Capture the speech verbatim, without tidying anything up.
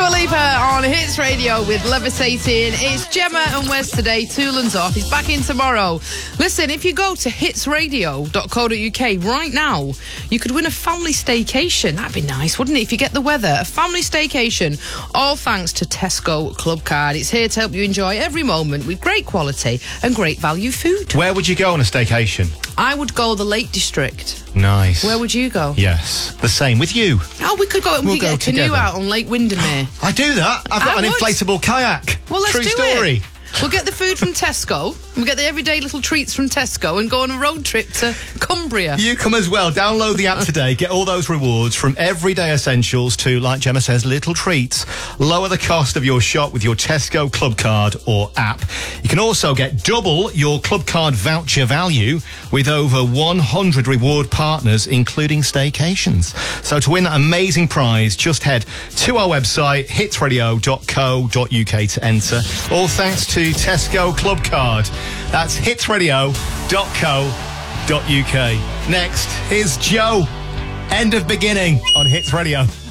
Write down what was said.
Dua Lipa on Hits Radio with Levitating. It's Gemma and Wes today. Toolan's off. He's back in tomorrow. Listen, if you go to hits radio dot co dot uk right now, you could win a family staycation. That'd be nice, wouldn't it, if you get the weather? A family staycation, all thanks to Tesco Club Card. It's here to help you enjoy every moment with great quality and great value food. Where would you go on a staycation? I would go the Lake District. Nice. Where would you go? Yes, the same with you. Oh, we could go. We We'll could go get a canoe together. out on Lake Windermere. I do that. I've got I an would. inflatable kayak. Well, let's True do story. it. We'll get the food from Tesco. We'll get the everyday little treats from Tesco and go on a road trip to Cumbria. You come as well. Download the app today. Get all those rewards from everyday essentials to, like Gemma says, little treats. Lower the cost of your shop with your Tesco Club Card or app. You can also get double your Club Card voucher value with over one hundred reward partners, including staycations. So to win that amazing prize, just head to our website, hits radio dot co dot uk to enter. All thanks to Tesco Club Card. That's hits radio dot co dot uk. Next is Joe. End of Beginning on Hits Radio.